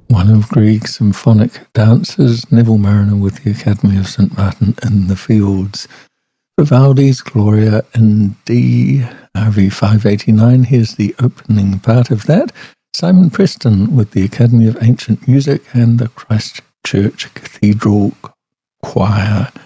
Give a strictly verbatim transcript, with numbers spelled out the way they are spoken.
one of Grieg's symphonic dancers, Neville Marriner with the Academy of Saint Martin in the Fields. Vivaldi's Gloria in D, R V five eighty-nine. Here's the opening part of that. Simon Preston with the Academy of Ancient Music and the Christchurch Cathedral Choir.